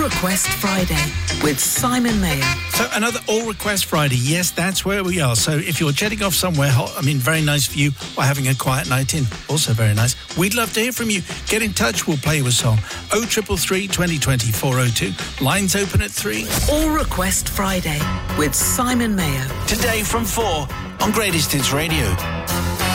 Request Friday with Simon Mayo. So another All Request Friday. Yes, that's where we are. So if you're jetting off somewhere hot, very nice for you, or having a quiet night in, also very nice, we'd love to hear from you. Get in touch, we'll play you a song. 0333 2020 402. Lines open at 3. All Request Friday with Simon Mayo. Today from 4 on Greatest Hits Radio.